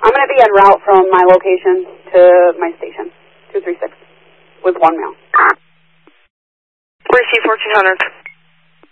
I'm going to be en route from my location to my station, 236, with 1 male. Receive 1400.